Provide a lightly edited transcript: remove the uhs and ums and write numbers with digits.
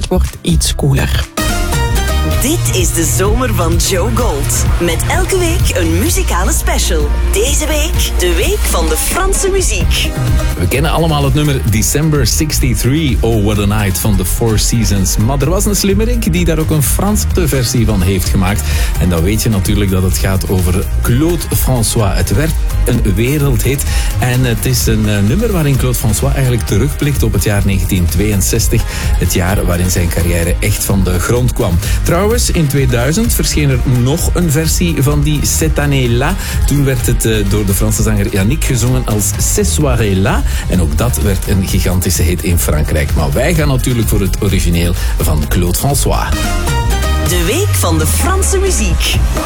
het wordt iets koeler. Dit is de zomer van Joe Gold. Met elke week een muzikale special. Deze week de week van de Franse muziek. We kennen allemaal het nummer December 63, Oh What a Night van The Four Seasons. Maar er was een slimmerik die daar ook een Franse versie van heeft gemaakt. En dan weet je natuurlijk dat het gaat over Claude François. Het werd een wereldhit. En het is een nummer waarin Claude François eigenlijk terugblikt op het jaar 1962. Het jaar waarin zijn carrière echt van de grond kwam. Trouwens, in 2000 verscheen er nog een versie van die Cette année-là. Toen werd het door de Franse zanger Yannick gezongen als Ces soirées-là. En ook dat werd een gigantische hit in Frankrijk. Maar wij gaan natuurlijk voor het origineel van Claude François. De week van de Franse muziek.